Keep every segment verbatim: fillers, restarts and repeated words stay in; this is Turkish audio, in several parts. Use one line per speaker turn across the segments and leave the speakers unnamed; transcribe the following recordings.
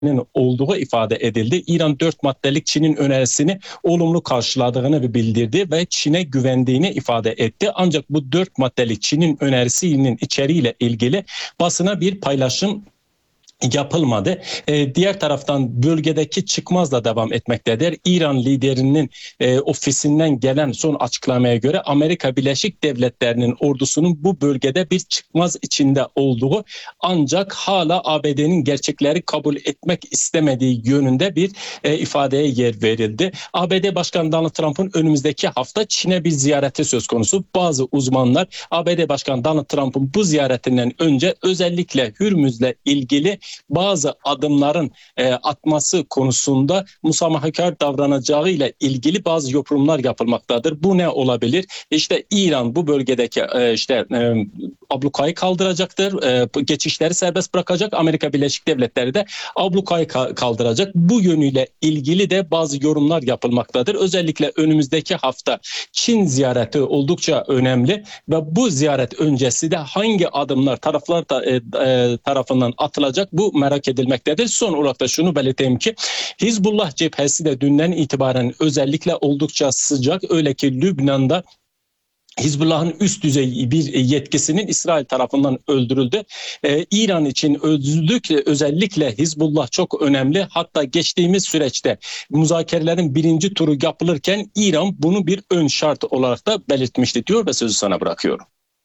olduğu ifade edildi. İran dört maddelik Çin'in önerisini olumlu karşıladığını bildirdi ve Çin'e güvendiğini ifade etti. Ancak bu dört maddelik Çin'in önerisinin içeriğiyle ilgili basına bir paylaşım yapılmadı. Ee, diğer taraftan bölgedeki çıkmaz da devam etmektedir. İran liderinin e, ofisinden gelen son açıklamaya göre Amerika Birleşik Devletleri'nin ordusunun bu bölgede bir çıkmaz içinde olduğu, ancak hala A B D'nin gerçekleri kabul etmek istemediği yönünde bir e, ifadeye yer verildi. A B D Başkanı Donald Trump'ın önümüzdeki hafta Çin'e bir ziyareti söz konusu. Bazı uzmanlar A B D Başkanı Donald Trump'ın bu ziyaretinden önce özellikle Hürmüz'le ilgili bazı adımların e, atması konusunda musamahakar davranacağı ile ilgili bazı yorumlar yapılmaktadır. Bu ne olabilir? İşte İran bu bölgedeki e, işte e, ablukayı kaldıracaktır. E, geçişleri serbest bırakacak. Amerika Birleşik Devletleri de ablukayı ka- kaldıracak. Bu yönüyle ilgili de bazı yorumlar yapılmaktadır. Özellikle önümüzdeki hafta Çin ziyareti oldukça önemli ve bu ziyaret öncesi de hangi adımlar taraflar da, e, e, tarafından atılacak, bu merak edilmektedir. Son olarak da şunu belirteyim ki Hizbullah cephesi de dünden itibaren özellikle oldukça sıcak. Öyle ki Lübnan'da Hizbullah'ın üst düzey bir yetkisinin İsrail tarafından öldürüldü. Ee, İran için özellikle, özellikle Hizbullah çok önemli. Hatta geçtiğimiz süreçte müzakerelerin birinci turu yapılırken İran bunu bir ön şart olarak da belirtmişti diyor ve sözü sana bırakıyorum.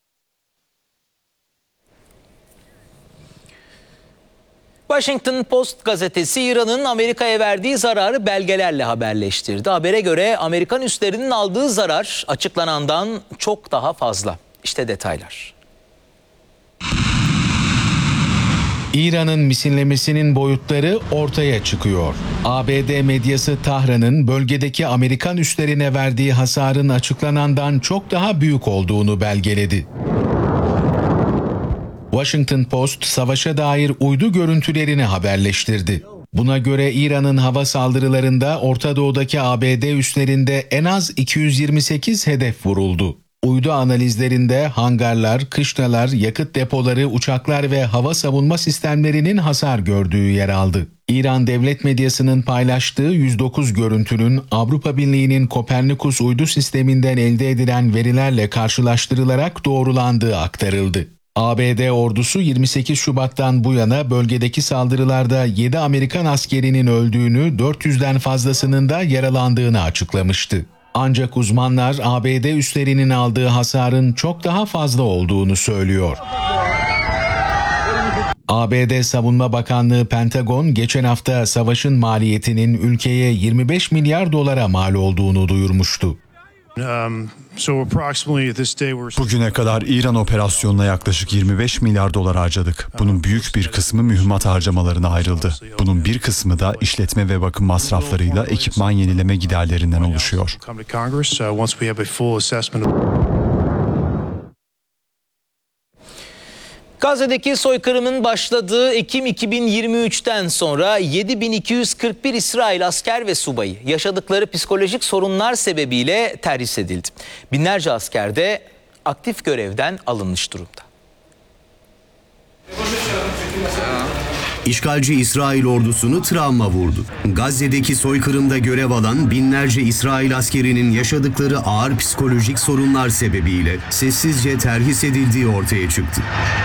Washington Post gazetesi İran'ın Amerika'ya verdiği zararı belgelerle haberleştirdi. Habere göre Amerikan üslerinin aldığı zarar açıklanandan çok daha fazla. İşte detaylar.
İran'ın misinlemesinin boyutları ortaya çıkıyor. A B D medyası Tahran'ın bölgedeki Amerikan üslerine verdiği hasarın açıklanandan çok daha büyük olduğunu belgeledi. Washington Post, savaşa dair uydu görüntülerini haberleştirdi. Buna göre İran'ın hava saldırılarında Orta Doğu'daki A B D üslerinde en az iki yüz yirmi sekiz hedef vuruldu. Uydu analizlerinde hangarlar, kışlalar, yakıt depoları, uçaklar ve hava savunma sistemlerinin hasar gördüğü yer aldı. İran devlet medyasının paylaştığı yüz dokuz görüntünün Avrupa Birliği'nin Kopernikus uydu sisteminden elde edilen verilerle karşılaştırılarak doğrulandığı aktarıldı. A B D ordusu yirmi sekiz Şubat'tan bu yana bölgedeki saldırılarda yedi Amerikan askerinin öldüğünü, dört yüzden fazlasının da yaralandığını açıklamıştı. Ancak uzmanlar A B D üslerinin aldığı hasarın çok daha fazla olduğunu söylüyor. A B D Savunma Bakanlığı Pentagon geçen hafta savaşın maliyetinin ülkeye yirmi beş milyar dolara mal olduğunu duyurmuştu.
Bugüne kadar İran operasyonuna yaklaşık yirmi beş milyar dolar harcadık. Bunun büyük bir kısmı mühimmat harcamalarına ayrıldı. Bunun bir kısmı da işletme ve bakım masraflarıyla ekipman yenileme giderlerinden oluşuyor.
Gazze'deki soykırımın başladığı Ekim iki bin yirmi üçten sonra yedi bin iki yüz kırk bir İsrail asker ve subayı yaşadıkları psikolojik sorunlar sebebiyle terhis edildi. Binlerce asker de aktif görevden alınmış durumda.
İşgalci İsrail ordusunu travma vurdu. Gazze'deki soykırımda görev alan binlerce İsrail askerinin yaşadıkları ağır psikolojik sorunlar sebebiyle sessizce terhis edildiği ortaya çıktı.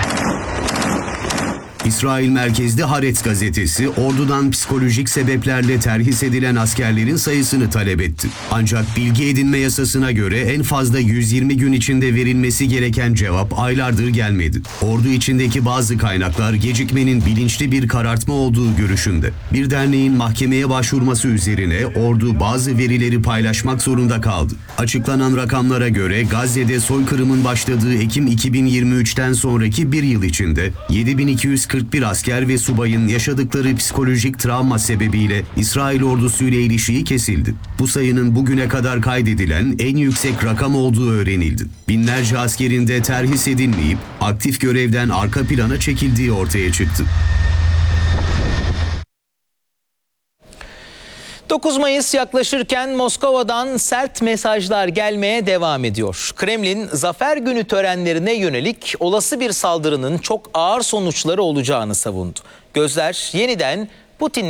İsrail merkezli Haaretz gazetesi ordudan psikolojik sebeplerle terhis edilen askerlerin sayısını talep etti. Ancak bilgi edinme yasasına göre en fazla yüz yirmi gün içinde verilmesi gereken cevap aylardır gelmedi. Ordu içindeki bazı kaynaklar gecikmenin bilinçli bir karartma olduğu görüşünde. Bir derneğin mahkemeye başvurması üzerine ordu bazı verileri paylaşmak zorunda kaldı. Açıklanan rakamlara göre Gazze'de soykırımın başladığı Ekim iki bin yirmi üçten sonraki bir yıl içinde yedi bin iki yüz kırk bir asker ve subayın yaşadıkları psikolojik travma sebebiyle İsrail ordusuyla ilişiği kesildi. Bu sayının bugüne kadar kaydedilen en yüksek rakam olduğu öğrenildi. Binlerce askerin de terhis edilmeyip aktif görevden arka plana çekildiği ortaya çıktı.
dokuz Mayıs yaklaşırken Moskova'dan sert mesajlar gelmeye devam ediyor. Kremlin, Zafer Günü törenlerine yönelik olası bir saldırının çok ağır sonuçları olacağını savundu. Gözler yeniden Putin